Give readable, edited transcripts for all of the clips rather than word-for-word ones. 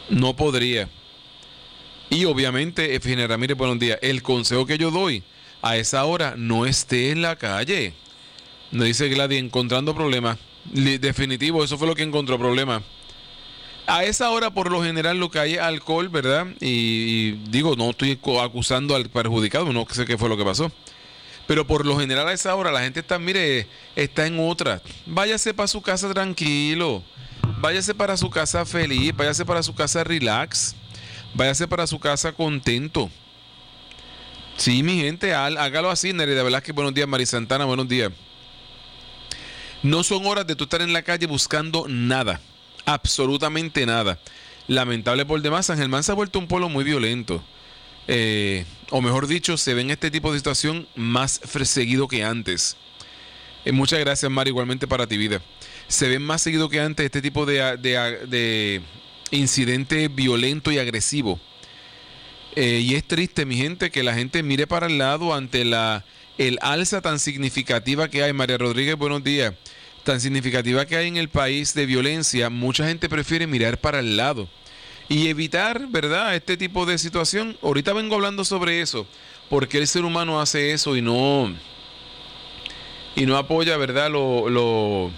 No podría. Y obviamente, Efigenia Ramírez, buenos días. El consejo que yo doy, a esa hora no esté en la calle. Nos dice Gladys, encontrando problemas. Definitivo, eso fue lo que encontró problemas. A esa hora, por lo general, lo que hay es alcohol, ¿verdad? Y digo, no estoy acusando al perjudicado, no sé qué fue lo que pasó. Pero por lo general a esa hora la gente está, mire, está en otra. Váyase para su casa tranquilo. Váyase para su casa feliz. Váyase para su casa relax. Váyase para su casa contento. Sí, mi gente, hágalo así. Nerida Velázquez, buenos días. Mari Santana, buenos días. No son horas de tú estar en la calle buscando nada. Absolutamente nada. Lamentable por demás, San Germán se ha vuelto un pueblo muy violento. O mejor dicho, se ve en este tipo de situación más seguido que antes. Muchas gracias, Mari, igualmente para ti, vida. Se ven más seguido que antes este tipo de incidente violento y agresivo. Y es triste, mi gente, que la gente mire para el lado ante el alza tan significativa que hay. María Rodríguez, buenos días. Tan significativa que hay en el país de violencia, mucha gente prefiere mirar para el lado y evitar, ¿verdad?, este tipo de situación. Ahorita vengo hablando sobre eso, porque el ser humano hace eso y no apoya, ¿verdad?, no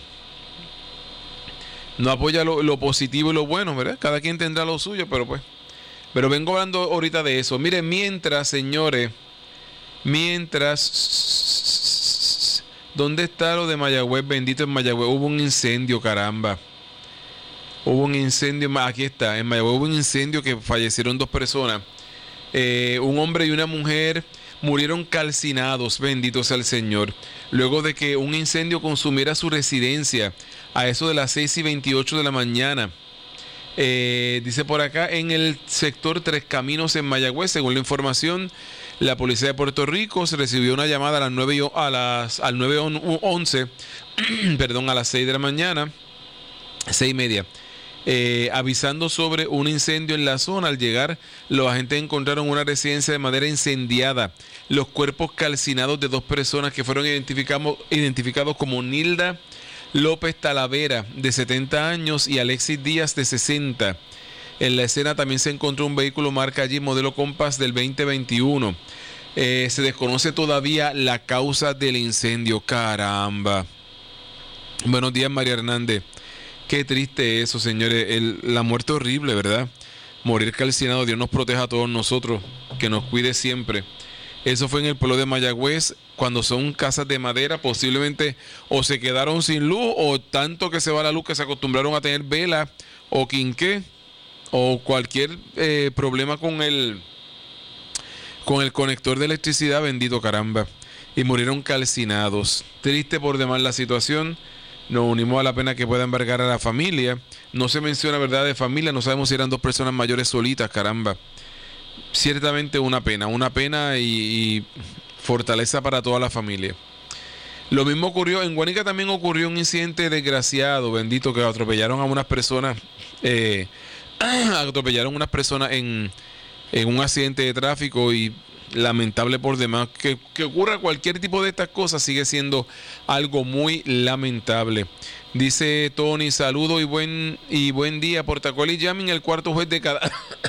apoya lo positivo y lo bueno, ¿verdad? Cada quien tendrá lo suyo, pero vengo hablando ahorita de eso. Miren, señores, ¿dónde está lo de Mayagüez? Bendito, en Mayagüez hubo un incendio, caramba. Hubo un incendio, aquí está, en Mayagüez hubo un incendio que fallecieron 2 personas. Un hombre y una mujer murieron calcinados, bendito sea el Señor, luego de que un incendio consumiera su residencia a eso de las 6:28 de la mañana. Dice por acá, en el sector Tres Caminos en Mayagüez, según la información, la policía de Puerto Rico se recibió una llamada al 911, perdón, a las 6 de la mañana, 6:30. Avisando sobre un incendio en la zona. Al llegar, los agentes encontraron una residencia de madera incendiada, los cuerpos calcinados de 2 personas que fueron identificados como Nilda López Talavera, de 70 años, y Alexis Díaz, de 60. En la escena también se encontró un vehículo marca Jeep modelo Compass del 2021. Se desconoce todavía la causa del incendio. Caramba. Buenos días, María Hernández. Qué triste eso, señores. La muerte horrible, ¿verdad? Morir calcinado. Dios nos proteja a todos nosotros. Que nos cuide siempre. Eso fue en el pueblo de Mayagüez. Cuando son casas de madera, posiblemente o se quedaron sin luz, o tanto que se va la luz que se acostumbraron a tener vela o quinqué, o cualquier problema con el conector de electricidad, bendito, caramba. Y murieron calcinados. Triste por demás la situación. Nos unimos a la pena que pueda embargar a la familia. No se menciona, ¿verdad?, de familia. No sabemos si eran 2 personas mayores solitas, caramba. Ciertamente una pena y fortaleza para toda la familia. Lo mismo ocurrió en Guánica. También ocurrió un incidente desgraciado, bendito, que atropellaron a unas personas. Atropellaron a unas personas en un accidente de tráfico, y lamentable por demás. Que ocurra cualquier tipo de estas cosas sigue siendo algo muy lamentable. Dice Tony, saludo y buen día. Portacueli Yamin, el cuarto jueves de cada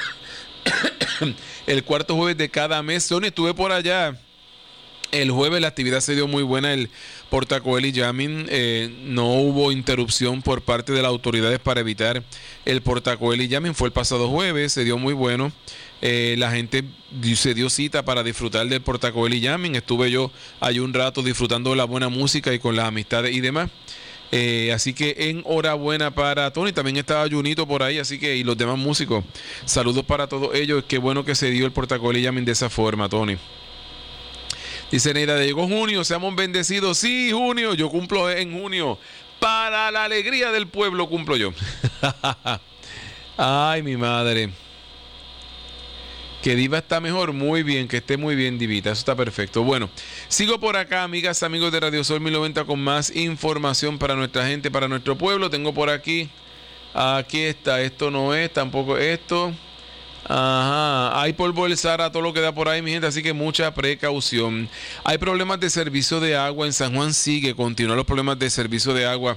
el cuarto jueves de cada mes. Tony, estuve por allá el jueves, la actividad se dio muy buena, el Portacoeli Yamin. No hubo interrupción por parte de las autoridades para evitar el Portacoeli Yamin. Fue el pasado jueves, se dio muy bueno. La gente se dio cita para disfrutar del Portacoeli Yamin. Estuve yo allí un rato disfrutando de la buena música y con las amistades y demás. Así que enhorabuena para Tony. También estaba Junito por ahí, así que, y los demás músicos. Saludos para todos ellos. Qué bueno que se dio el Portacoeli Yamin de esa forma, Tony. Dice Neida, llegó junio, seamos bendecidos. Sí, junio, yo cumplo en junio. Para la alegría del pueblo cumplo yo. Ay, mi madre. Que Diva está mejor, muy bien, que esté muy bien, Divita, eso está perfecto. Bueno, sigo por acá, amigas, amigos de Radio Sol 1090, con más información para nuestra gente, para nuestro pueblo. Tengo por aquí está, esto no es, tampoco esto. Ajá, hay polvo del Sahara, todo lo que da por ahí, mi gente, así que mucha precaución. Hay problemas de servicio de agua en San Juan, continúan los problemas de servicio de agua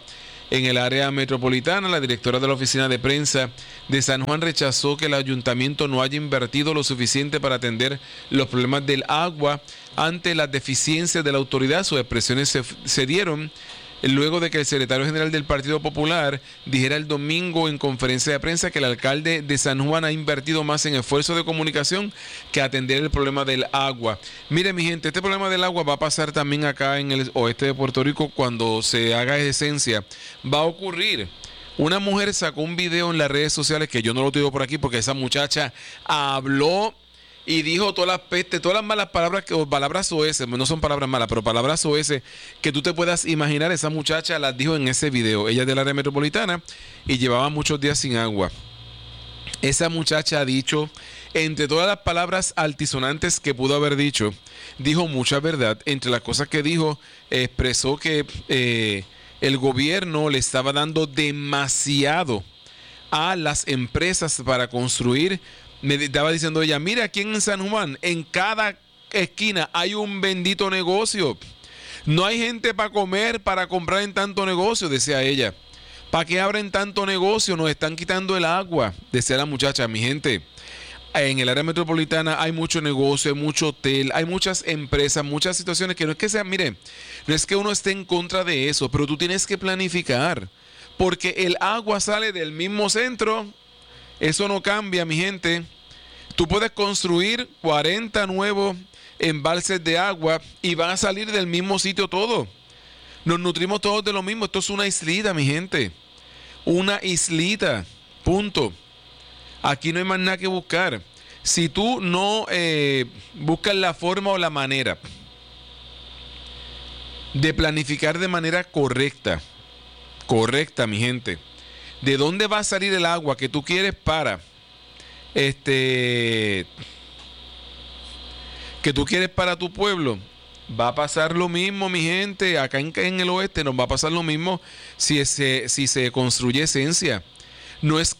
En el área metropolitana, la directora de la oficina de prensa de San Juan rechazó que el ayuntamiento no haya invertido lo suficiente para atender los problemas del agua ante las deficiencias de la autoridad. Sus expresiones se dieron luego de que el secretario general del Partido Popular dijera el domingo en conferencia de prensa que el alcalde de San Juan ha invertido más en esfuerzos de comunicación que atender el problema del agua. Mire, mi gente, este problema del agua va a pasar también acá en el oeste de Puerto Rico cuando se haga esencia. Va a ocurrir. Una mujer sacó un video en las redes sociales que yo no lo tengo por aquí porque esa muchacha habló y dijo todas las pestes, todas las malas palabras, palabras OS, no son palabras malas, pero palabras OS que tú te puedas imaginar. Esa muchacha las dijo en ese video. Ella es del área metropolitana y llevaba muchos días sin agua. Esa muchacha ha dicho, entre todas las palabras altisonantes que pudo haber dicho, dijo mucha verdad. Entre las cosas que dijo, expresó que el gobierno le estaba dando demasiado a las empresas para construir. Me estaba diciendo ella, mira, aquí en San Juan, en cada esquina hay un bendito negocio. No hay gente para comer, para comprar en tanto negocio, decía ella. ¿Para qué abren tanto negocio? Nos están quitando el agua, decía la muchacha. Mi gente, en el área metropolitana hay mucho negocio, hay mucho hotel, hay muchas empresas, muchas situaciones que no es que sean, mire, no es que uno esté en contra de eso, pero tú tienes que planificar, porque el agua sale del mismo centro. Eso no cambia, mi gente. Tú puedes construir 40 nuevos embalses de agua y van a salir del mismo sitio todo. Nos nutrimos todos de lo mismo. Esto es una islita, mi gente. Una islita. Punto. Aquí no hay más nada que buscar. Si tú no buscas la forma o la manera de planificar de manera correcta, mi gente, ¿de dónde va a salir el agua que tú quieres para que tú quieres para tu pueblo? Va a pasar lo mismo, mi gente. Acá en el oeste nos va a pasar lo mismo si se construye esencia. No es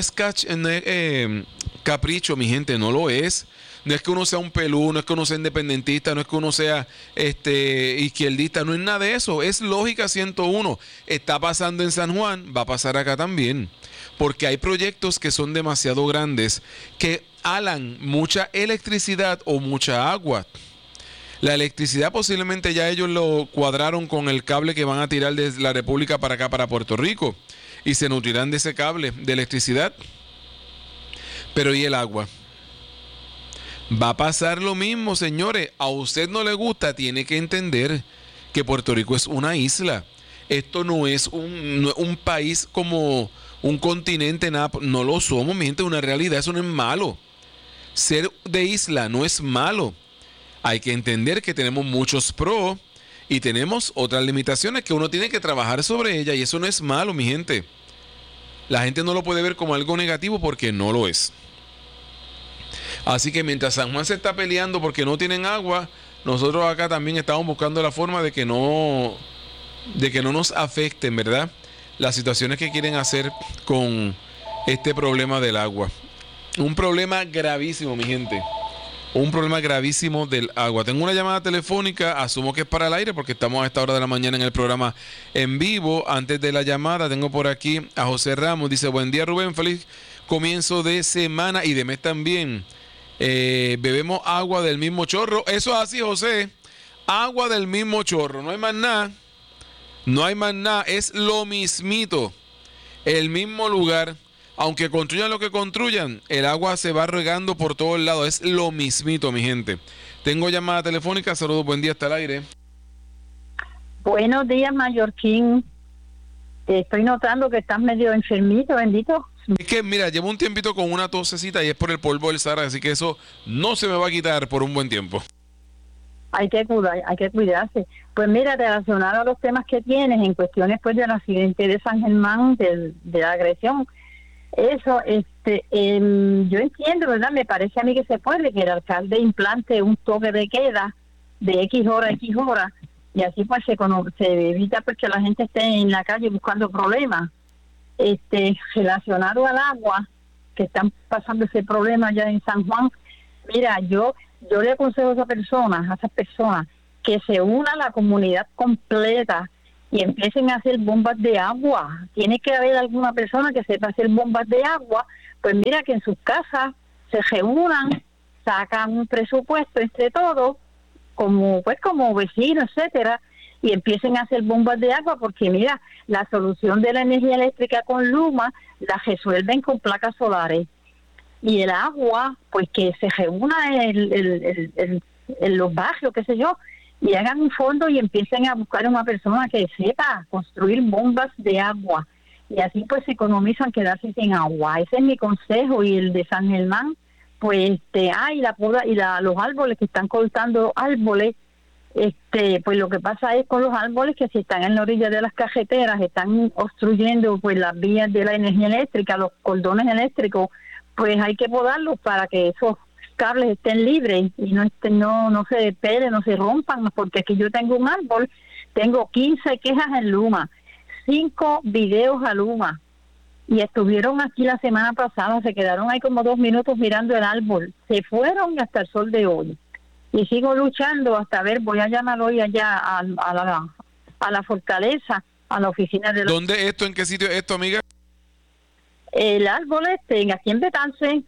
capricho, mi gente, no lo es. No es que uno sea un pelú, no es que uno sea independentista, no es que uno sea izquierdista, no es nada de eso. Es lógica 101. Está pasando en San Juan, va a pasar acá también. Porque hay proyectos que son demasiado grandes, que halan mucha electricidad o mucha agua. La electricidad posiblemente ya ellos lo cuadraron con el cable que van a tirar desde la República para acá, para Puerto Rico. Y se nutrirán de ese cable de electricidad. Pero ¿y el agua? Va a pasar lo mismo, señores. A usted no le gusta, tiene que entender que Puerto Rico es una isla. Esto no es un país como un continente, nada, no lo somos, mi gente, una realidad. Eso no es malo. Ser de isla no es malo. Hay que entender que tenemos muchos pros y tenemos otras limitaciones que uno tiene que trabajar sobre ellas, y eso no es malo, mi gente. La gente no lo puede ver como algo negativo porque no lo es. Así que mientras San Juan se está peleando porque no tienen agua, nosotros acá también estamos buscando la forma de que no nos afecten, ¿verdad?, las situaciones que quieren hacer con este problema del agua. Un problema gravísimo, mi gente. Un problema gravísimo del agua. Tengo una llamada telefónica, asumo que es para el aire porque estamos a esta hora de la mañana en el programa en vivo. Antes de la llamada tengo por aquí a José Ramos. Dice, buen día, Rubén, feliz comienzo de semana y de mes también. Bebemos agua del mismo chorro. Eso es así, José. Agua del mismo chorro. No hay más nada. No hay más nada. Es lo mismito. El mismo lugar. Aunque construyan lo que construyan, el agua se va regando por todos lados. Es lo mismito, mi gente. Tengo llamada telefónica. Saludos, buen día, hasta el aire. Buenos días, Mallorquín. Estoy notando que estás medio enfermito, bendito. Es que, mira, llevo un tiempito con una tosecita y es por el polvo del Sahara, así que eso no se me va a quitar por un buen tiempo. Hay que cuidarse. Pues mira, relacionado a los temas que tienes en cuestiones pues del accidente de San Germán, de la agresión, eso, yo entiendo, ¿verdad? Me parece a mí que se puede que el alcalde implante un toque de queda de X hora, y así pues se evita pues que la gente esté en la calle buscando problemas. Relacionado al agua, que están pasando ese problema ya en San Juan, mira, yo le aconsejo a esas personas que se una a la comunidad completa y empiecen a hacer bombas de agua. Tiene que haber alguna persona que sepa hacer bombas de agua. Pues mira que en sus casas se reúnan, sacan un presupuesto entre todos, como vecinos, etcétera, y empiecen a hacer bombas de agua, porque mira, la solución de la energía eléctrica con Luma la resuelven con placas solares. Y el agua, pues que se reúna en los barrios, qué sé yo, y hagan un fondo y empiecen a buscar una persona que sepa construir bombas de agua. Y así pues se economizan quedarse sin agua. Ese es mi consejo. Y el de San Germán, pues la poda y los árboles que están cortando árboles, pues lo que pasa es con los árboles que si están en la orilla de las carreteras están obstruyendo pues las vías de la energía eléctrica, los cordones eléctricos, pues hay que podarlos para que esos cables estén libres y no se despeguen, no se rompan, porque aquí yo tengo un árbol, tengo 15 quejas en Luma, 5 videos a Luma, y estuvieron aquí la semana pasada, se quedaron ahí como 2 minutos mirando el árbol, se fueron hasta el sol de hoy. Y sigo luchando hasta ver, voy a llamar hoy allá a la fortaleza, a la oficina de... ¿Dónde esto? ¿En qué sitio es esto, amiga? El árbol aquí en Betance.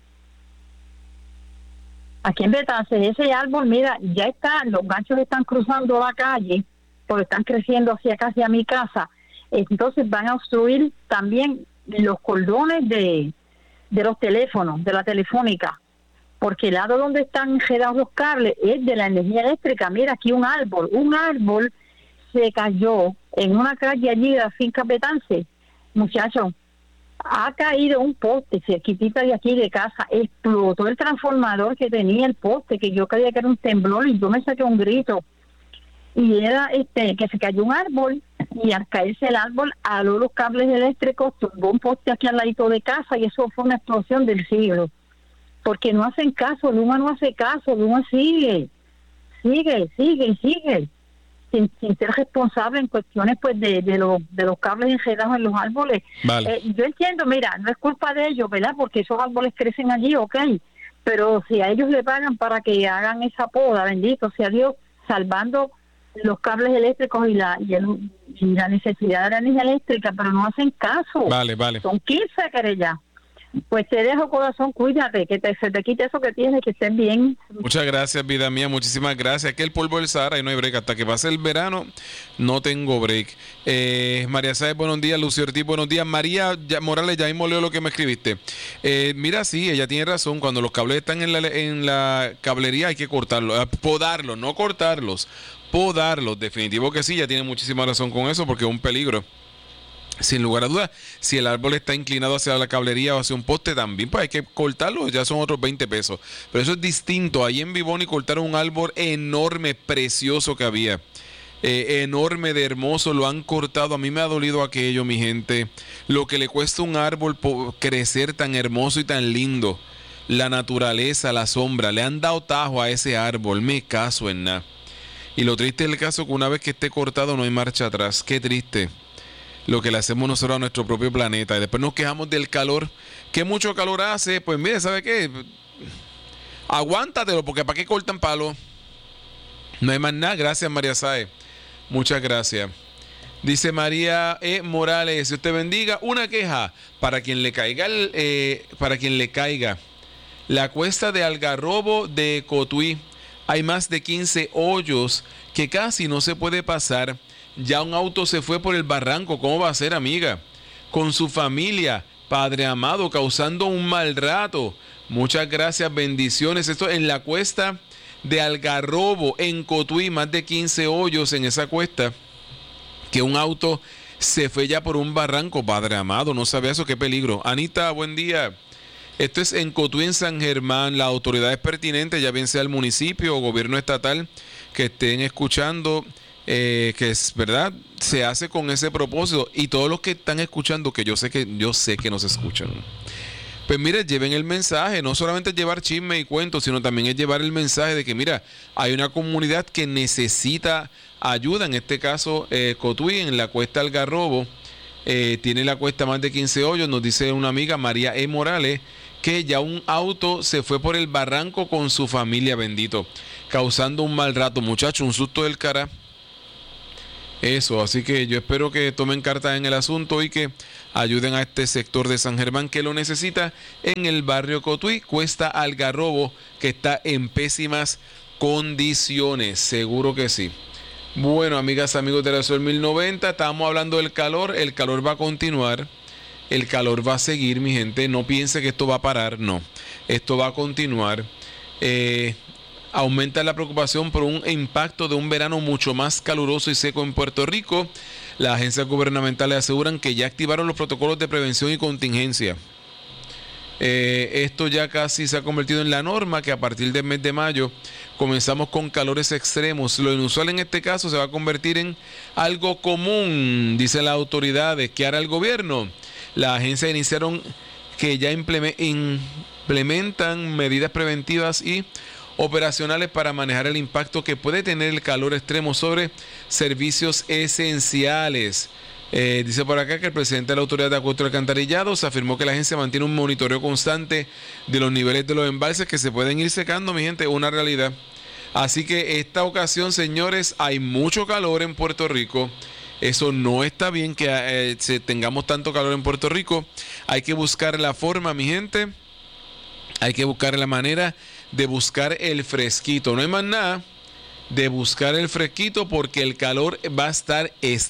Aquí en Betance, ese árbol, mira, ya está, los ganchos están cruzando la calle, porque están creciendo hacia casi a mi casa. Entonces van a obstruir también los cordones de los teléfonos, de la telefónica, porque el lado donde están enredados los cables es de la energía eléctrica. Mira, aquí un árbol se cayó en una calle allí de la finca Betance. Muchachos, ha caído un poste cerquitita de aquí de casa, explotó el transformador que tenía el poste, que yo creía que era un temblor y yo me saqué un grito. Y era que se cayó un árbol y al caerse el árbol aló los cables eléctricos, tumbó un poste aquí al ladito de casa y eso fue una explosión del siglo. Porque no hacen caso, Luma no hace caso, Luma sigue, sin ser responsable en cuestiones pues de los cables enredados en los árboles. Vale. Yo entiendo, mira, no es culpa de ellos, ¿verdad? Porque esos árboles crecen allí, ok, pero si a ellos le pagan para que hagan esa poda, bendito sea Dios, salvando los cables eléctricos y la necesidad de la energía eléctrica, pero no hacen caso. Vale. Son 15 querellas. Pues te dejo, corazón, cuídate, que se te quite eso que tienes, que estés bien. Muchas gracias, vida mía, muchísimas gracias. Que el polvo del Sahara y no hay break. Hasta que pase el verano, no tengo break. María Sáez, buenos días. Lucio Ortiz, buenos días. María Morales, ya mismo leo lo que me escribiste. Mira, sí, ella tiene razón. Cuando los cables están en la cablería hay que cortarlos, podarlos, no cortarlos, podarlos. Definitivo que sí, ya tiene muchísima razón con eso porque es un peligro. Sin lugar a dudas, si el árbol está inclinado hacia la cablería o hacia un poste, también pues hay que cortarlo, ya son otros 20 pesos. Pero eso es distinto. Ahí en Vivoni cortaron un árbol enorme, precioso que había. Enorme de hermoso, lo han cortado. A mí me ha dolido aquello, mi gente. Lo que le cuesta un árbol crecer tan hermoso y tan lindo. La naturaleza, la sombra. Le han dado tajo a ese árbol. Me caso en nada. Y lo triste es el caso que una vez que esté cortado no hay marcha atrás. Qué triste lo que le hacemos nosotros a nuestro propio planeta. Y después nos quejamos del calor. ¿Qué mucho calor hace? Pues mire, ¿sabe qué? Aguántatelo, porque ¿para qué cortan palos? No hay más nada. Gracias, María Sáez. Muchas gracias. Dice María Morales, Dios te bendiga. Una queja para quien le caiga la cuesta de Algarrobo de Cotuí. Hay más de 15 hoyos que casi no se puede pasar. Ya un auto se fue por el barranco. ¿Cómo va a ser, amiga? Con su familia, Padre amado, causando un mal rato. Muchas gracias, bendiciones. Esto en la cuesta de Algarrobo, en Cotuí, más de 15 hoyos en esa cuesta. Que un auto se fue ya por un barranco, Padre amado. No sabía eso, qué peligro. Anita, buen día. Esto es en Cotuí, en San Germán. Las autoridades pertinentes, ya bien sea el municipio o gobierno estatal, que estén escuchando, que es verdad, se hace con ese propósito. Y todos los que están escuchando, que yo sé que nos escuchan, pues mire, lleven el mensaje. No solamente es llevar chisme y cuentos, sino también es llevar el mensaje de que mira, hay una comunidad que necesita ayuda. En este caso, Cotuí, en la cuesta Algarrobo, tiene la cuesta más de 15 hoyos. Nos dice una amiga, María Morales, que ya un auto se fue por el barranco con su familia, bendito, causando un mal rato. Muchacho, un susto del cara. Eso, así que yo espero que tomen cartas en el asunto y que ayuden a este sector de San Germán que lo necesita en el barrio Cotuí, Cuesta Algarrobo, que está en pésimas condiciones, seguro que sí. Bueno, amigas, amigos de la Sol 1090, estábamos hablando del calor, el calor va a continuar, el calor va a seguir, mi gente, no piense que esto va a parar, no, esto va a continuar. Aumenta la preocupación por un impacto de un verano mucho más caluroso y seco en Puerto Rico. Las agencias gubernamentales aseguran que ya activaron los protocolos de prevención y contingencia. Esto ya casi se ha convertido en la norma, que a partir del mes de mayo comenzamos con calores extremos. Lo inusual en este caso se va a convertir en algo común, dicen las autoridades. ¿Qué hará el gobierno? Las agencias iniciaron que ya implementan medidas preventivas y operacionales para manejar el impacto que puede tener el calor extremo sobre servicios esenciales. Dice por acá que el presidente de la Autoridad de Acueductos y Alcantarillados afirmó que la agencia mantiene un monitoreo constante de los niveles de los embalses que se pueden ir secando, mi gente, una realidad. Así que esta ocasión, señores, hay mucho calor en Puerto Rico. Eso no está bien que tengamos tanto calor en Puerto Rico. Hay que buscar la forma, mi gente. Hay que buscar la manera de buscar el fresquito. No hay más nada de buscar el fresquito, porque el calor va a estar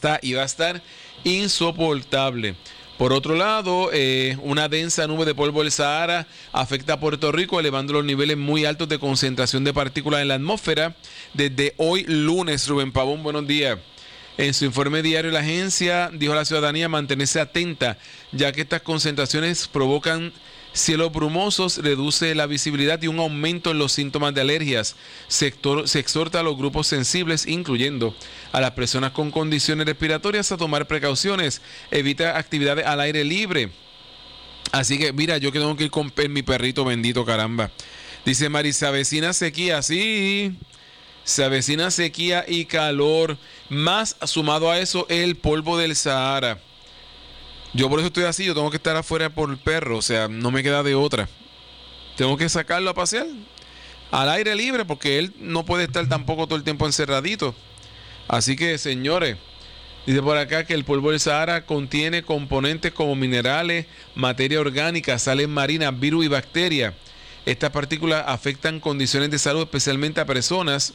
insoportable. Por otro lado, una densa nube de polvo del Sahara afecta a Puerto Rico, elevando los niveles muy altos de concentración de partículas en la atmósfera desde hoy lunes. Rubén Pavón, buenos días. En su informe diario, la agencia dijo a la ciudadanía mantenerse atenta, ya que estas concentraciones provocan cielos brumosos, reduce la visibilidad y un aumento en los síntomas de alergias. Se exhorta a los grupos sensibles, incluyendo a las personas con condiciones respiratorias, a tomar precauciones. Evita actividades al aire libre. Así que, mira, yo que tengo que ir con mi perrito bendito, caramba. Dice Mari, se avecina sequía, sí. Se avecina sequía y calor. Más sumado a eso, el polvo del Sahara. Yo por eso estoy así, yo tengo que estar afuera por el perro, o sea, no me queda de otra. Tengo que sacarlo a pasear al aire libre, porque él no puede estar tampoco todo el tiempo encerradito. Así que, señores, dice por acá que el polvo del Sahara contiene componentes como minerales, materia orgánica, sales marinas, virus y bacterias. Estas partículas afectan condiciones de salud, especialmente a personas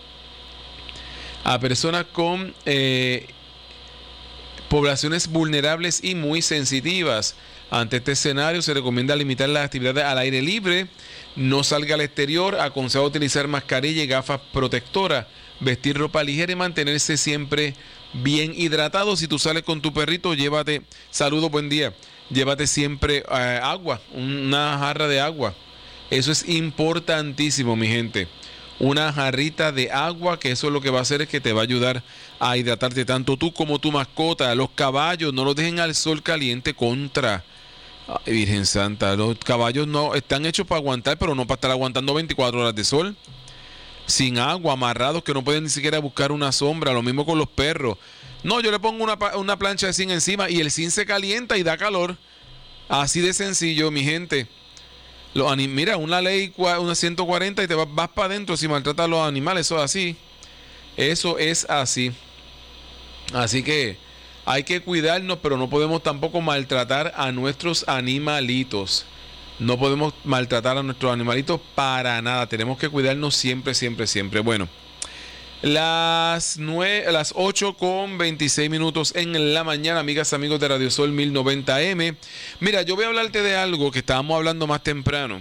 con poblaciones vulnerables y muy sensitivas. Ante este escenario se recomienda limitar las actividades al aire libre, no salga al exterior, aconseja utilizar mascarilla y gafas protectoras, vestir ropa ligera y mantenerse siempre bien hidratado. Si tú sales con tu perrito, llévate, saludos, buen día, llévate siempre agua, una jarra de agua. Eso es importantísimo, mi gente. Una jarrita de agua, que eso lo que va a hacer es que te va a ayudar a hidratarte tanto tú como tu mascota. Los caballos no los dejen al sol caliente contra. Ay, Virgen Santa, los caballos no están hechos para aguantar, pero no para estar aguantando 24 horas de sol sin agua, amarrados, que no pueden ni siquiera buscar una sombra. Lo mismo con los perros. No, yo le pongo una plancha de zinc encima y el zinc se calienta y da calor. Así de sencillo, mi gente. Mira, una ley, una 140 y te vas para adentro si maltratas a los animales. Eso es así. Eso es así. Así que hay que cuidarnos, pero no podemos tampoco maltratar a nuestros animalitos. No podemos maltratar a nuestros animalitos para nada. Tenemos que cuidarnos siempre, siempre, siempre. Bueno, las 8:26 en la mañana, amigas, amigos de Radio Sol 1090M. Mira, yo voy a hablarte de algo que estábamos hablando más temprano.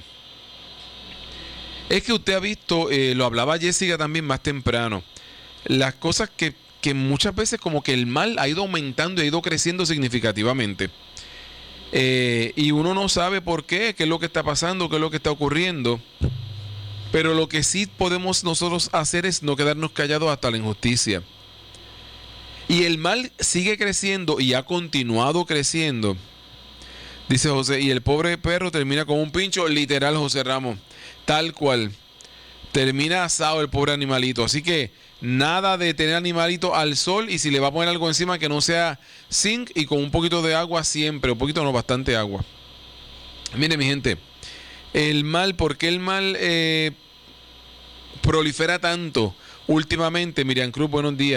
Es que usted ha visto, lo hablaba Jessica también más temprano, las cosas que muchas veces como que el mal ha ido aumentando y ha ido creciendo significativamente. Y uno no sabe por qué es lo que está pasando, qué es lo que está ocurriendo. Pero lo que sí podemos nosotros hacer es no quedarnos callados hasta la injusticia. Y el mal sigue creciendo y ha continuado creciendo. Dice José, y el pobre perro termina con un pincho, literal, José Ramos. Tal cual. Termina asado el pobre animalito. Así que nada de tener animalito al sol, y si le va a poner algo encima que no sea zinc y con un poquito de agua siempre. Un poquito no, bastante agua. Mire, mi gente. El mal, ¿por qué el mal prolifera tanto últimamente? Miriam Cruz, buenos días.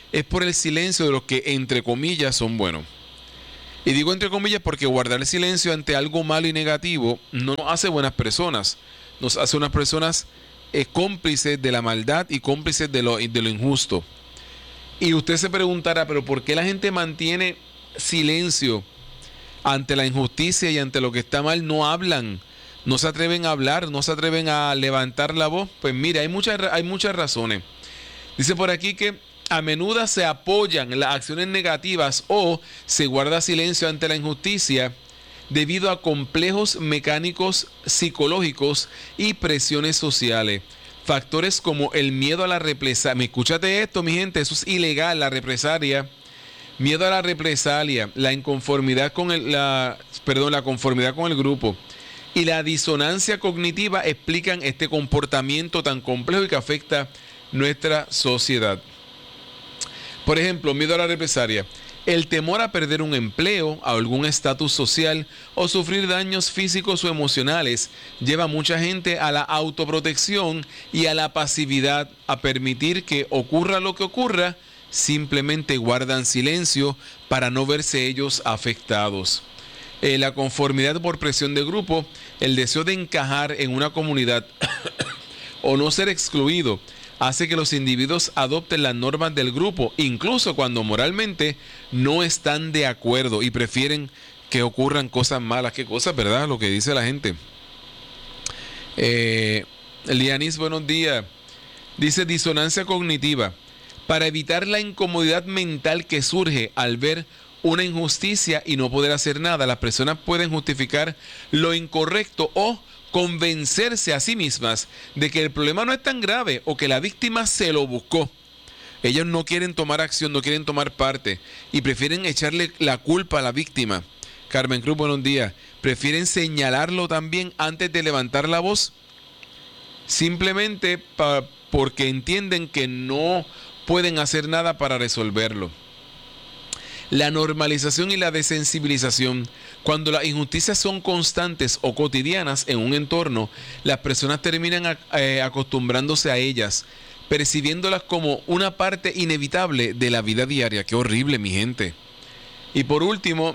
es por el silencio de los que, entre comillas, son buenos. Y digo entre comillas porque guardar el silencio ante algo malo y negativo no nos hace buenas personas. Nos hace unas personas cómplices de la maldad y cómplices de lo injusto. Y usted se preguntará, pero ¿por qué la gente mantiene silencio ante la injusticia y ante lo que está mal? No hablan, no se atreven a hablar, no se atreven a levantar la voz. Pues mira, hay muchas razones. Dice por aquí que a menudo se apoyan las acciones negativas o se guarda silencio ante la injusticia debido a complejos mecánicos psicológicos y presiones sociales. Factores como el miedo a la represalia. Escúchate esto, mi gente, eso es ilegal, la represalia. Miedo a la represalia, la inconformidad la conformidad con el grupo y la disonancia cognitiva explican este comportamiento tan complejo y que afecta nuestra sociedad. Por ejemplo, miedo a la represalia. El temor a perder un empleo, a algún estatus social o sufrir daños físicos o emocionales lleva a mucha gente a la autoprotección y a la pasividad, a permitir que ocurra lo que ocurra, simplemente guardan silencio para no verse ellos afectados. La conformidad por presión de grupo, el deseo de encajar en una comunidad o no ser excluido, hace que los individuos adopten las normas del grupo, incluso cuando moralmente no están de acuerdo y prefieren que ocurran cosas malas. Qué cosas, ¿verdad? Lo que dice la gente. Lianis, buenos días. Dice disonancia cognitiva. Para evitar la incomodidad mental que surge al ver una injusticia y no poder hacer nada, las personas pueden justificar lo incorrecto o convencerse a sí mismas de que el problema no es tan grave o que la víctima se lo buscó. Ellos no quieren tomar acción, no quieren tomar parte y prefieren echarle la culpa a la víctima. Carmen Cruz, buenos días. Prefieren señalarlo también antes de levantar la voz, simplemente porque entienden que no pueden hacer nada para resolverlo. La normalización y la desensibilización. Cuando las injusticias son constantes o cotidianas en un entorno, las personas terminan acostumbrándose a ellas, percibiéndolas como una parte inevitable de la vida diaria. Qué horrible, mi gente. Y por último,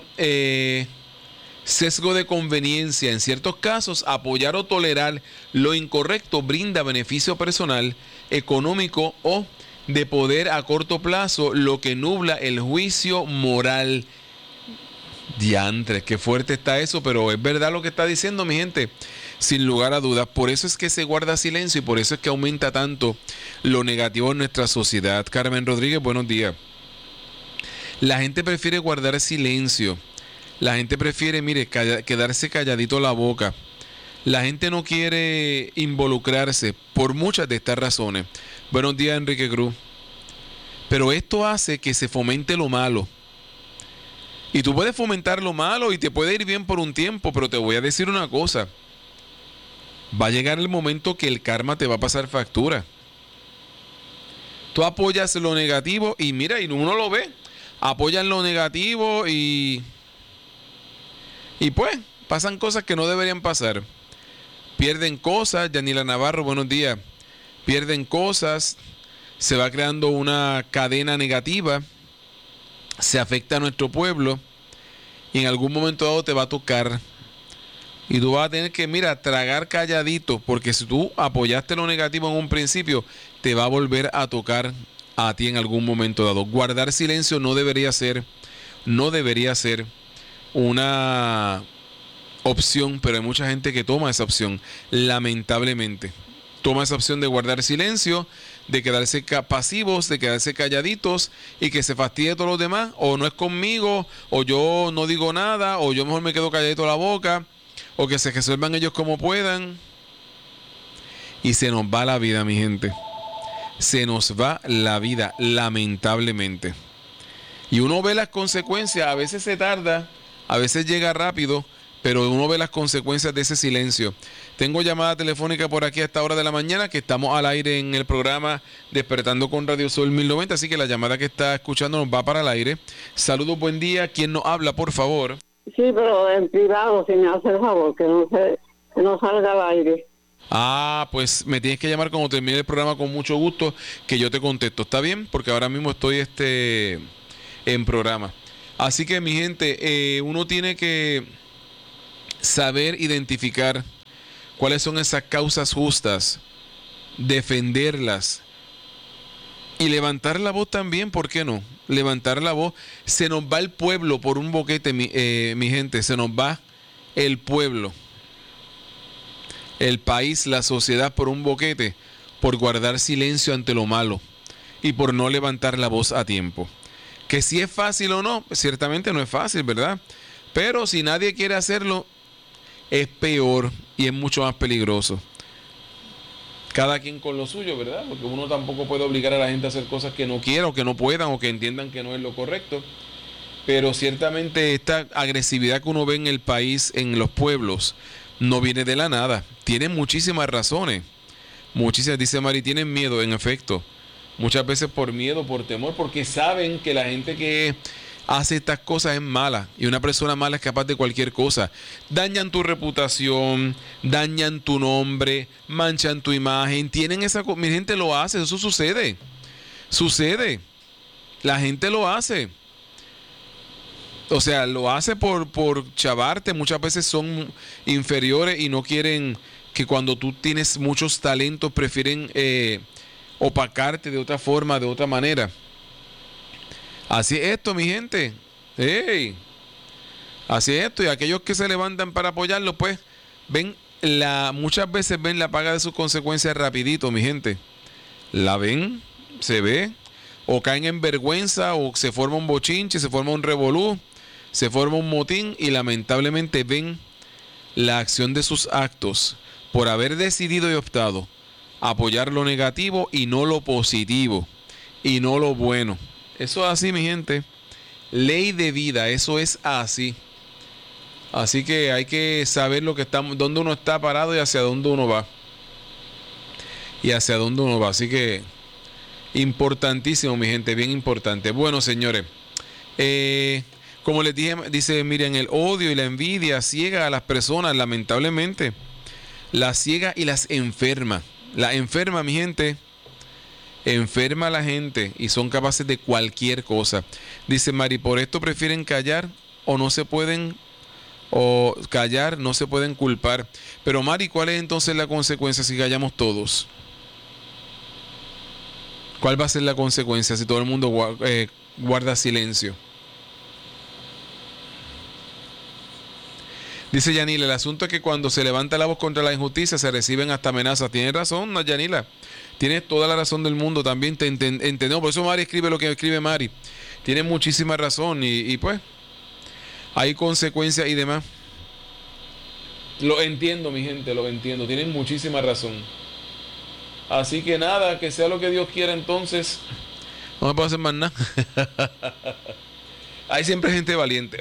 sesgo de conveniencia. En ciertos casos, apoyar o tolerar lo incorrecto brinda beneficio personal, económico o de poder a corto plazo, lo que nubla el juicio moral. Diantres, qué fuerte está eso, pero es verdad lo que está diciendo, mi gente, sin lugar a dudas. Por eso es que se guarda silencio y por eso es que aumenta tanto lo negativo en nuestra sociedad. Carmen Rodríguez, buenos días. La gente prefiere guardar silencio. La gente prefiere, mire, quedarse calladito la boca. La gente no quiere involucrarse por muchas de estas razones. Buenos días, Enrique Cruz. Pero esto hace que se fomente lo malo. Y tú puedes fomentar lo malo y te puede ir bien por un tiempo, pero te voy a decir una cosa. Va a llegar el momento que el karma te va a pasar factura. Tú apoyas lo negativo y mira, y uno lo ve. Apoyan lo negativo y pues pasan cosas que no deberían pasar. Pierden cosas. Yanila Navarro, buenos días. Pierden cosas. Se va creando una cadena negativa. Se afecta a nuestro pueblo. Y en algún momento dado te va a tocar. Y tú vas a tener que, mira, tragar calladito. Porque si tú apoyaste lo negativo en un principio, te va a volver a tocar a ti en algún momento dado. Guardar silencio no debería ser una opción, pero hay mucha gente que toma esa opción, lamentablemente. Toma esa opción de guardar silencio, de quedarse pasivos, de quedarse calladitos y que se fastidie todos los demás, o no es conmigo, o yo no digo nada, o yo mejor me quedo calladito la boca, o que se resuelvan ellos como puedan. Y se nos va la vida, mi gente. Se nos va la vida, lamentablemente. Y uno ve las consecuencias, a veces se tarda, a veces llega rápido, pero uno ve las consecuencias de ese silencio. Tengo llamada telefónica por aquí a esta hora de la mañana, que estamos al aire en el programa Despertando con Radio Sol 1090, así que la llamada que está escuchando nos va para el aire. Saludos, buen día. ¿Quién nos habla, por favor? Sí, pero en privado, si me hace el favor, que no salga al aire. Ah, pues me tienes que llamar cuando termine el programa con mucho gusto, que yo te contesto. ¿Está bien? Porque ahora mismo estoy en programa. Así que mi gente, uno tiene que saber identificar cuáles son esas causas justas, defenderlas y levantar la voz también, ¿por qué no? Levantar la voz. Se nos va el pueblo por un boquete, mi gente, se nos va el pueblo, el país, la sociedad por un boquete, por guardar silencio ante lo malo y por no levantar la voz a tiempo. Que si es fácil o no, ciertamente no es fácil, ¿verdad? Pero si nadie quiere hacerlo, es peor y es mucho más peligroso. Cada quien con lo suyo, ¿verdad? Porque uno tampoco puede obligar a la gente a hacer cosas que no quiera o que no puedan o que entiendan que no es lo correcto. Pero ciertamente esta agresividad que uno ve en el país, en los pueblos, no viene de la nada. Tiene muchísimas razones. Muchísimas, dice Mari, tienen miedo, en efecto. Muchas veces por miedo, por temor, porque saben que la gente que hace estas cosas es mala. Y una persona mala es capaz de cualquier cosa. Dañan tu reputación, dañan tu nombre, manchan tu imagen. Tienen esa... Mi gente lo hace, eso sucede. Sucede. La gente lo hace. O sea, lo hace por chavarte. Muchas veces son inferiores y no quieren que cuando tú tienes muchos talentos prefieren opacarte de otra forma, de otra manera. Así es esto, mi gente. ¡Ey! Así es esto. Y aquellos que se levantan para apoyarlo, pues, muchas veces ven la paga de sus consecuencias rapidito, mi gente. La ven, se ve, o caen en vergüenza, o se forma un bochinche, se forma un revolú, se forma un motín, y lamentablemente ven la acción de sus actos por haber decidido y optado a apoyar lo negativo y no lo positivo, y no lo bueno. Eso es así, mi gente. Ley de vida, eso es así. Así que hay que saber dónde uno está parado y hacia dónde uno va. Así que importantísimo, mi gente, bien importante. Bueno, señores, como les dije, dice Miriam, el odio y la envidia ciega a las personas, lamentablemente. Las ciega y las enferma. La enferma, mi gente. Enferma a la gente y son capaces de cualquier cosa. Dice Mari, por esto prefieren callar o no se pueden culpar. Pero Mari, ¿cuál es entonces la consecuencia si callamos todos? ¿Cuál va a ser la consecuencia si todo el mundo guarda silencio? Dice Yanila, el asunto es que cuando se levanta la voz contra la injusticia se reciben hasta amenazas. Tienes razón, Yanila. Tienes toda la razón del mundo. También te entendemos. Por eso Mari escribe lo que escribe Mari. Tiene muchísima razón. Y pues hay consecuencias y demás. Lo entiendo, mi gente, lo entiendo. Tienen muchísima razón. Así que nada, que sea lo que Dios quiera entonces. No me puedo hacer más nada. Hay siempre gente valiente.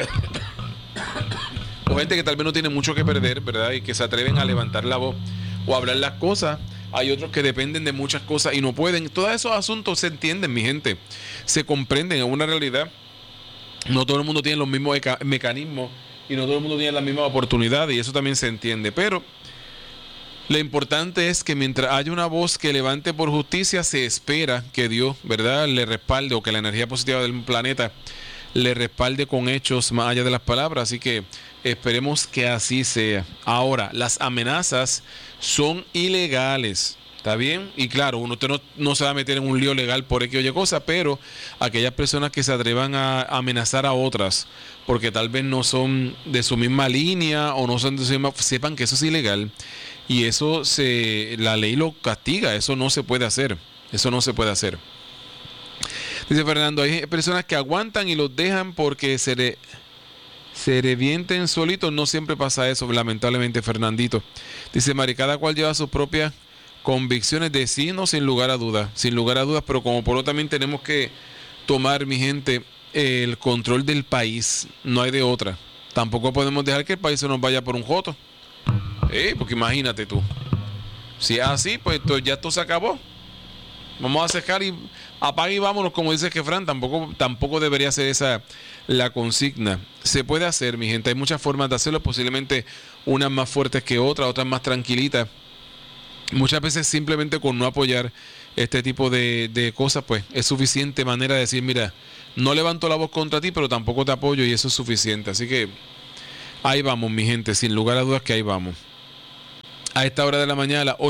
O gente que tal vez no tiene mucho que perder, ¿verdad? Y que se atreven a levantar la voz o a hablar las cosas. Hay otros que dependen de muchas cosas y no pueden. Todos esos asuntos se entienden, mi gente. Se comprenden, es una realidad. No todo el mundo tiene los mismos mecanismos y no todo el mundo tiene las mismas oportunidades, y eso también se entiende. Pero lo importante es que mientras haya una voz que levante por justicia, se espera que Dios, ¿verdad?, le respalde, o que la energía positiva del planeta le respalde con hechos más allá de las palabras. Así que esperemos que así sea. Ahora, las amenazas son ilegales, ¿está bien? Y claro, uno no se va a meter en un lío legal por X o Y cosa, pero aquellas personas que se atrevan a amenazar a otras porque tal vez no son de su misma línea o no son de su misma, sepan que eso es ilegal, y eso la ley lo castiga. Eso no se puede hacer. Eso no se puede hacer. Dice Fernando, hay personas que aguantan y los dejan porque se revienten solitos. No siempre pasa eso, lamentablemente, Fernandito. Dice Mari, cada cual lleva sus propias convicciones de sí, no, sin lugar a dudas, pero como por lo también tenemos que tomar, mi gente, el control del país. No hay de otra. Tampoco podemos dejar que el país se nos vaya por un joto. Porque imagínate tú. Si es así, pues ya esto se acabó. Vamos a cejar y apaga y vámonos, como dice Jefran. Tampoco debería ser esa la consigna. Se puede hacer, mi gente. Hay muchas formas de hacerlo, posiblemente unas más fuertes que otras más tranquilitas. Muchas veces simplemente con no apoyar este tipo de cosas, pues es suficiente manera de decir, mira, no levanto la voz contra ti, pero tampoco te apoyo y eso es suficiente. Así que ahí vamos, mi gente, sin lugar a dudas que ahí vamos. A esta hora de la mañana, a las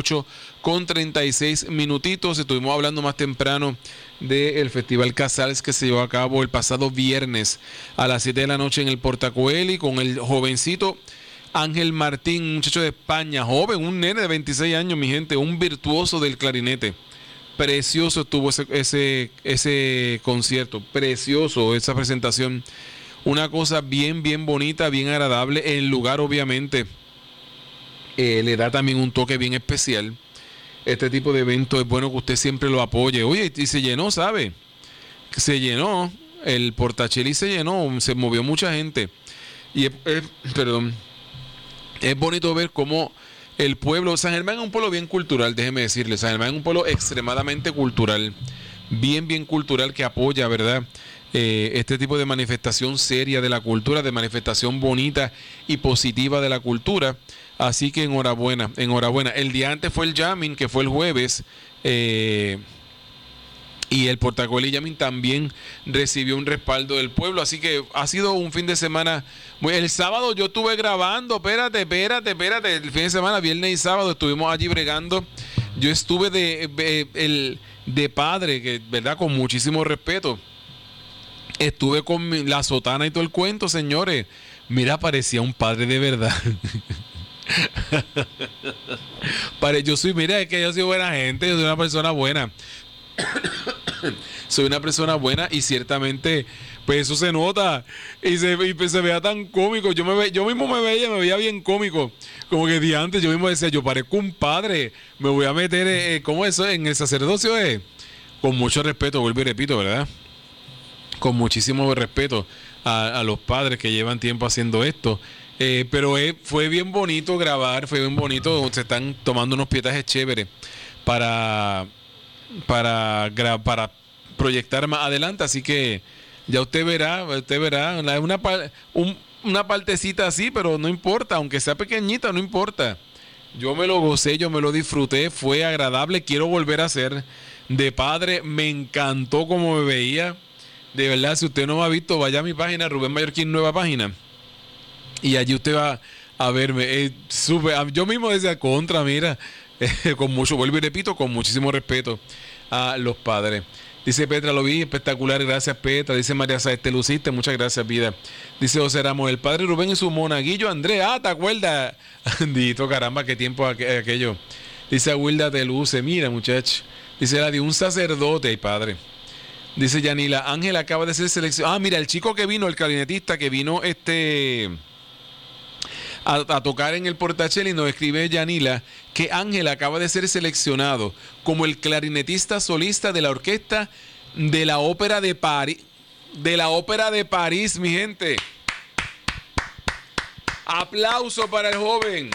8:36 estuvimos hablando más temprano del Festival Casals que se llevó a cabo el pasado viernes a las 7 de la noche en el Portacoeli con el jovencito Ángel Martín, un muchacho de España, joven, un nene de 26 años, mi gente, un virtuoso del clarinete. Precioso estuvo ese concierto, precioso esa presentación. Una cosa bien, bien bonita, bien agradable. El lugar, obviamente, le da también un toque bien especial. Este tipo de evento es bueno que usted siempre lo apoye. Oye, y se llenó, ¿sabe? Se llenó, el Portacoeli se llenó, se movió mucha gente. Y perdón. Es bonito ver cómo el pueblo, San Germán es un pueblo bien cultural, déjeme decirle, San Germán es un pueblo extremadamente cultural, bien, bien cultural que apoya, ¿verdad? Este tipo de manifestación seria de la cultura, de manifestación bonita y positiva de la cultura. Así que enhorabuena, enhorabuena. El día antes fue el jamming, que fue el jueves, y el Portacoeli Jamming también recibió un respaldo del pueblo. Así que ha sido un fin de semana. El sábado yo estuve grabando. Espérate. El fin de semana, viernes y sábado, estuvimos allí bregando. Yo estuve de padre, que verdad, con muchísimo respeto. Estuve con la sotana y todo el cuento, señores. Mira, parecía un padre de verdad. Mira, es que yo soy buena gente, yo soy una persona buena. Soy una persona buena y ciertamente pues eso se nota y se vea tan cómico. Yo mismo me veía bien cómico, como que de antes yo mismo decía, yo parezco un padre, me voy a meter ¿cómo eso? En el sacerdocio con mucho respeto, vuelvo y repito, ¿verdad? Con muchísimo respeto a los padres que llevan tiempo haciendo esto. Pero fue bien bonito grabar, fue bien bonito, se están tomando unos pietajes chéveres para proyectar más adelante, así que ya usted verá una partecita así, pero no importa, aunque sea pequeñita, no importa. Yo me lo gocé, yo me lo disfruté, fue agradable, quiero volver a ser de padre, me encantó como me veía, de verdad. Si usted no me ha visto, vaya a mi página, Rubén Mallorquín, nueva página, y allí usted va a verme, yo mismo decía, mira, con mucho, vuelvo y repito, con muchísimo respeto a los padres. Dice Petra, lo vi espectacular, gracias Petra. Dice María Sáez, te luciste, muchas gracias, vida. Dice José Ramos, el padre Rubén y su monaguillo Andrés, ¿te acuerdas? Dito, caramba, qué tiempo aquello. Dice Aguilda, te luce, mira muchacho. Dice la de un sacerdote, ay padre. Dice Yanila, Ángel acaba de ser seleccionado. Mira, el chico que vino, el clarinetista que vino a tocar en el Portacoeli, nos escribe Yanila que Ángel acaba de ser seleccionado como el clarinetista solista de la orquesta de la Ópera de París. De la Ópera de París, mi gente. Aplauso para el joven.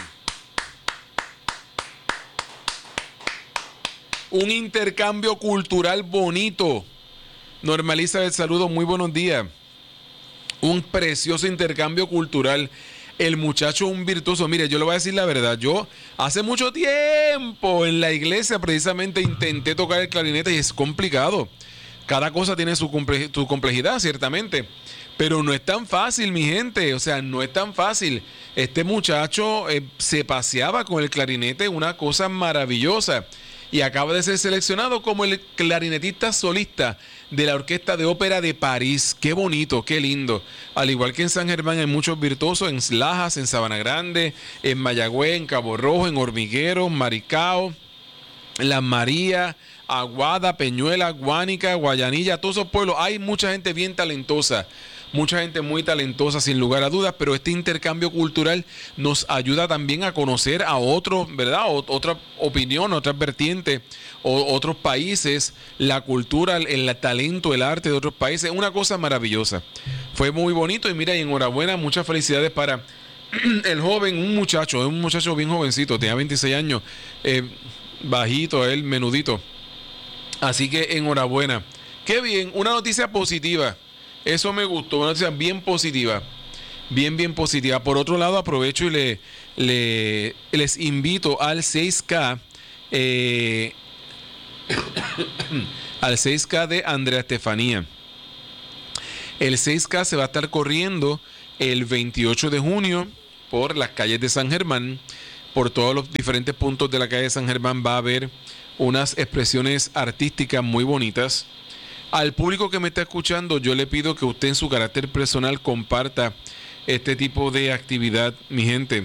Un intercambio cultural bonito. Normaliza el saludo, muy buenos días. Un precioso intercambio cultural. El muchacho un virtuoso. Mire, yo le voy a decir la verdad. Yo hace mucho tiempo en la iglesia precisamente intenté tocar el clarinete y es complicado. Cada cosa tiene su complejidad, ciertamente. Pero no es tan fácil, mi gente. O sea, no es tan fácil. Este muchacho se paseaba con el clarinete, una cosa maravillosa. Y acaba de ser seleccionado como el clarinetista solista de la Orquesta de Ópera de París. Qué bonito, qué lindo. Al igual que en San Germán hay muchos virtuosos, en Lajas, en Sabana Grande, en Mayagüez, en Cabo Rojo, en Hormiguero, Maricao, Las Marías, Aguada, Peñuela, Guánica, Guayanilla, todos esos pueblos. Hay mucha gente bien talentosa. Mucha gente muy talentosa, sin lugar a dudas, pero este intercambio cultural nos ayuda también a conocer a otros, ¿verdad? Otra opinión, otras vertientes, otros países, la cultura, el talento, el arte de otros países. Una cosa maravillosa. Fue muy bonito y mira, y enhorabuena, muchas felicidades para el joven, un muchacho bien jovencito, tenía 26 años, bajito, él, menudito. Así que enhorabuena. Qué bien, una noticia positiva. Eso me gustó, una noticia bien positiva. Bien positiva. Por otro lado, aprovecho y les invito al 6K al 6K de Andrea Estefanía. El 6K se va a estar corriendo el 28 de junio por las calles de San Germán. Por todos los diferentes puntos de la calle de San Germán va a haber unas expresiones artísticas muy bonitas. Al público que me está escuchando, yo le pido que usted en su carácter personal comparta este tipo de actividad, mi gente.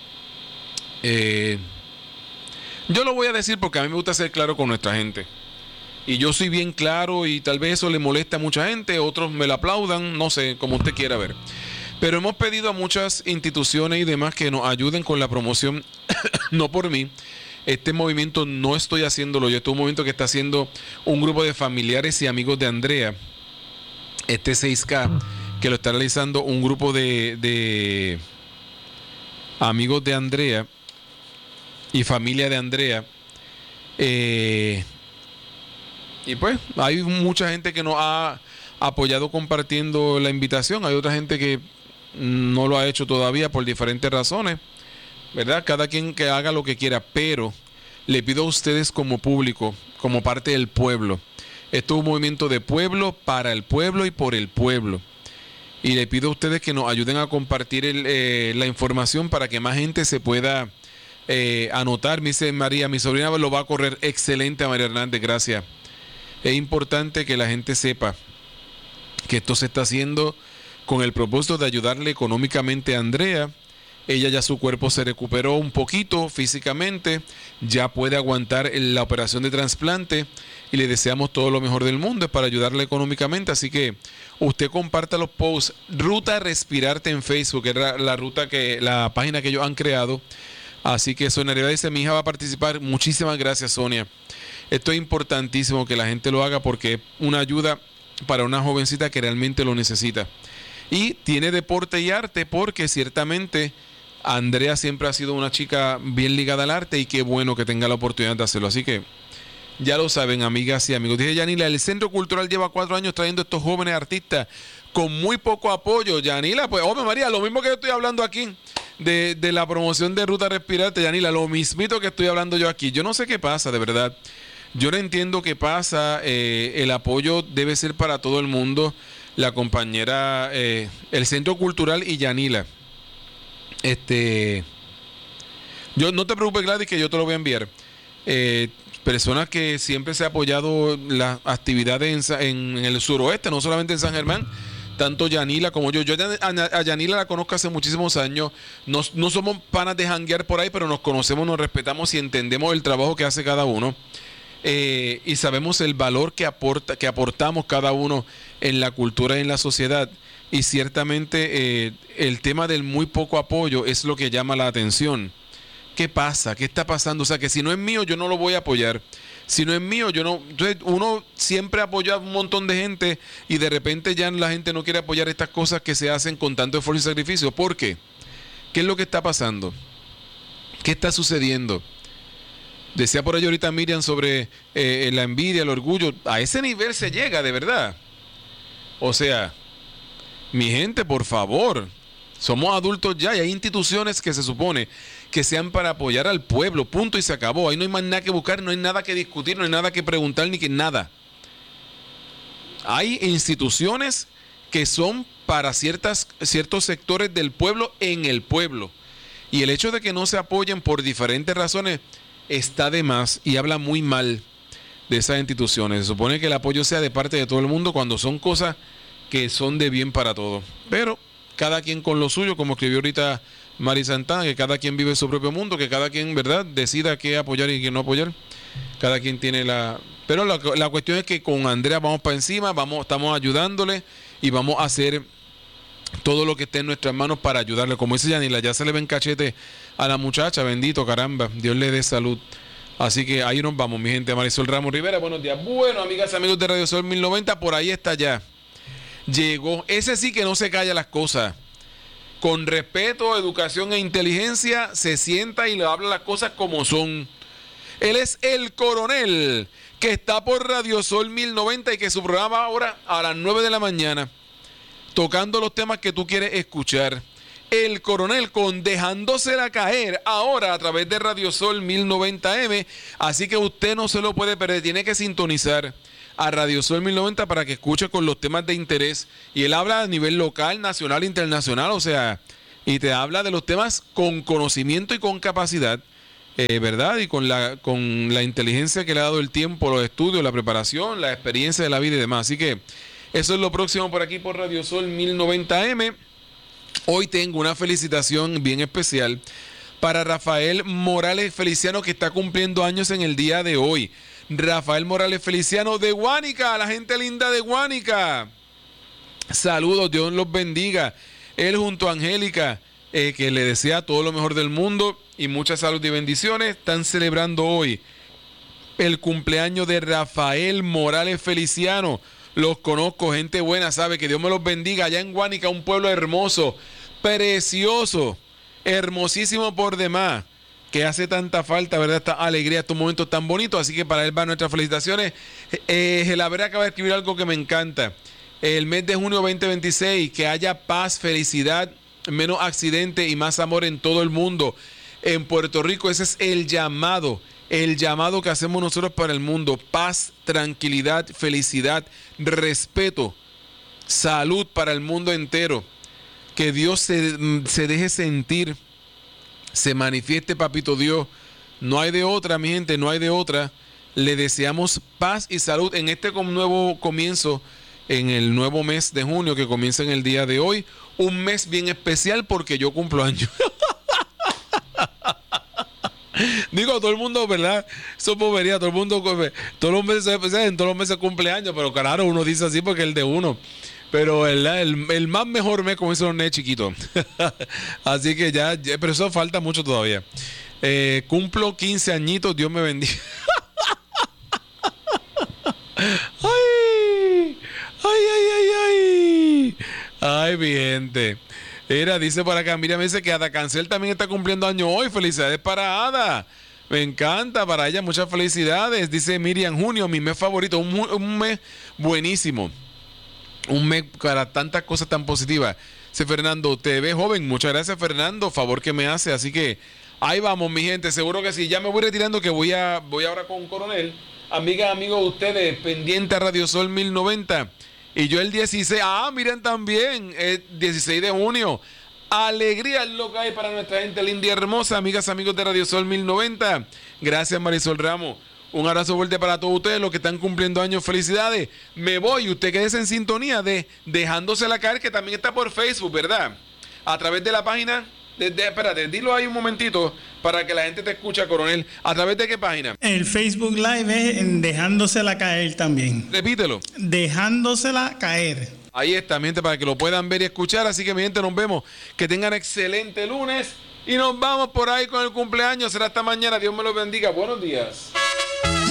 Yo lo voy a decir porque a mí me gusta ser claro con nuestra gente. Y yo soy bien claro y tal vez eso le molesta a mucha gente, otros me lo aplaudan, no sé, como usted quiera ver. Pero hemos pedido a muchas instituciones y demás que nos ayuden con la promoción, no por mí. Este movimiento no estoy haciéndolo yo, este es un movimiento que está haciendo un grupo de familiares y amigos de Andrea. Este 6K, que lo está realizando un grupo de amigos de Andrea y familia de Andrea. Y pues hay mucha gente que nos ha apoyado compartiendo la invitación. Hay otra gente que no lo ha hecho todavía por diferentes razones, ¿verdad? Cada quien que haga lo que quiera, pero le pido a ustedes como público, como parte del pueblo. Esto es un movimiento de pueblo, para el pueblo y por el pueblo. Y le pido a ustedes que nos ayuden a compartir la información para que más gente se pueda anotar. Me dice María, mi sobrina lo va a correr. Excelente, María Hernández, gracias. Es importante que la gente sepa que esto se está haciendo con el propósito de ayudarle económicamente a Andrea. Ella ya su cuerpo se recuperó un poquito físicamente, ya puede aguantar la operación de trasplante y le deseamos todo lo mejor del mundo para ayudarle económicamente. Así que usted comparta los posts. Ruta Respirarte en Facebook, que era la página que ellos han creado. Así que Sonia Rivera dice, mi hija va a participar. Muchísimas gracias, Sonia. Esto es importantísimo que la gente lo haga porque es una ayuda para una jovencita que realmente lo necesita. Y tiene deporte y arte porque ciertamente Andrea siempre ha sido una chica bien ligada al arte y qué bueno que tenga la oportunidad de hacerlo. Así que ya lo saben, amigas y amigos. Dije Yanila, el Centro Cultural lleva 4 años trayendo a estos jóvenes artistas con muy poco apoyo. Yanila, pues, hombre María, lo mismo que yo estoy hablando aquí de la promoción de Ruta Respirarte, Yanila, lo mismito que estoy hablando yo aquí. Yo no sé qué pasa, de verdad. Yo no entiendo qué pasa. El apoyo debe ser para todo el mundo. La compañera, el Centro Cultural y Yanila. Yo no te preocupes, Gladys, que yo te lo voy a enviar. Personas que siempre se ha apoyado las actividades en el suroeste, no solamente en San Germán, tanto Yanila como yo. Yo a Yanila la conozco hace muchísimos años. No somos panas de janguear por ahí, pero nos conocemos, nos respetamos y entendemos el trabajo que hace cada uno. Y sabemos el valor que aportamos cada uno en la cultura y en la sociedad. Y ciertamente el tema del muy poco apoyo es lo que llama la atención. ¿Qué pasa? ¿Qué está pasando? O sea, que si no es mío, yo no lo voy a apoyar. Si no es mío, yo no. Entonces, uno siempre apoya a un montón de gente y de repente ya la gente no quiere apoyar estas cosas que se hacen con tanto esfuerzo y sacrificio. ¿Por qué? ¿Qué es lo que está pasando? ¿Qué está sucediendo? Decía por ahí ahorita Miriam sobre la envidia, el orgullo. A ese nivel se llega, de verdad. O sea, mi gente, por favor, somos adultos ya y hay instituciones que se supone que sean para apoyar al pueblo, punto y se acabó. Ahí no hay más nada que buscar, no hay nada que discutir, no hay nada que preguntar ni que nada. Hay instituciones que son para ciertos sectores del pueblo en el pueblo. Y el hecho de que no se apoyen por diferentes razones está de más y habla muy mal de esas instituciones. Se supone que el apoyo sea de parte de todo el mundo cuando son cosas que son de bien para todos. Pero cada quien con lo suyo, como escribió ahorita Mari Santana, que cada quien vive su propio mundo, que cada quien, ¿verdad?, decida qué apoyar y qué no apoyar. Cada quien tiene la... Pero la cuestión es que con Andrea vamos para encima, estamos ayudándole y vamos a hacer todo lo que esté en nuestras manos para ayudarle. Como dice Yanila, ya se le ven cachete a la muchacha, bendito, caramba, Dios le dé salud. Así que ahí nos vamos, mi gente. Marisol Ramos Rivera, buenos días. Bueno, amigas y amigos de Radio Sol 1090, por ahí está ya. Llegó, ese sí que no se calla las cosas. Con respeto, educación e inteligencia, se sienta y le habla las cosas como son. Él es el coronel, que está por Radio Sol 1090 y que su programa ahora a las 9 de la mañana, tocando los temas que tú quieres escuchar. El Coronel con Dejándosela Caer, ahora a través de Radio Sol 1090M. Así que usted no se lo puede perder, tiene que sintonizar a Radio Sol 1090 para que escuche con los temas de interés. Y él habla a nivel local, nacional, internacional, o sea, y te habla de los temas con conocimiento y con capacidad, ¿verdad? Y con la inteligencia que le ha dado el tiempo, los estudios, la preparación, la experiencia de la vida y demás. Así que eso es lo próximo por aquí por Radio Sol 1090M. Hoy tengo una felicitación bien especial para Rafael Morales Feliciano, que está cumpliendo años en el día de hoy. Rafael Morales Feliciano de Guánica, la gente linda de Guánica. Saludos, Dios los bendiga. Él junto a Angélica, que le desea todo lo mejor del mundo y mucha salud y bendiciones, están celebrando hoy el cumpleaños de Rafael Morales Feliciano. Los conozco, gente buena, sabe, que Dios me los bendiga. Allá en Guánica, un pueblo hermoso, precioso, hermosísimo por demás, que hace tanta falta, ¿verdad? Esta alegría, estos momentos tan bonitos. Así que para él van nuestras felicitaciones. Gelaber acaba de escribir algo que me encanta. El mes de junio 2026, que haya paz, felicidad, menos accidente y más amor en todo el mundo. En Puerto Rico, ese es el llamado que hacemos nosotros para el mundo. Paz, tranquilidad, felicidad, respeto, salud para el mundo entero. Que Dios se deje sentir, se manifieste, papito Dios. No hay de otra, mi gente, no hay de otra. Le deseamos paz y salud en este nuevo comienzo, en el nuevo mes de junio que comienza en el día de hoy. Un mes bien especial porque yo cumplo años. Digo, todo el mundo, ¿verdad? Eso es bobería, todo el mundo, todos los meses cumpleaños, pero claro, uno dice así porque es el de uno. Pero el más mejor mes comienza los nenes chiquitos. Así que ya, pero eso falta mucho todavía. Cumplo 15 añitos, Dios me bendiga. ¡Ay! ¡Ay, ay, ay, ay! ¡Ay, mi gente! Era, dice por acá, mira, me dice que Ada Cancel también está cumpliendo año hoy. Felicidades para Ada. Me encanta, para ella muchas felicidades. Dice Miriam, junio, mi mes favorito. Un mes buenísimo. Un mes para tantas cosas tan positivas. Dice Fernando, te ves joven. Muchas gracias, Fernando. Favor que me hace. Así que ahí vamos, mi gente. Seguro que sí. Ya me voy retirando, que voy ahora con Coronel. Amigas, amigos de ustedes, pendiente a Radio Sol 1090. Y yo el 16, miren también, el 16 de junio, alegría es lo que hay para nuestra gente linda y hermosa, amigas, amigos de Radio Sol 1090. Gracias, Marisol Ramos. Un abrazo fuerte para todos ustedes, los que están cumpliendo años, felicidades. Me voy, usted quédese en sintonía de Dejándosela Caer, que también está por Facebook, ¿verdad? A través de la página, espérate, dilo ahí un momentito para que la gente te escuche, Coronel. ¿A través de qué página? El Facebook Live es en Dejándosela Caer también. Repítelo. Dejándosela Caer. Ahí está, mi gente, para que lo puedan ver y escuchar. Así que, mi gente, nos vemos. Que tengan excelente lunes. Y nos vamos por ahí con el cumpleaños. Será hasta mañana. Dios me los bendiga. Buenos días.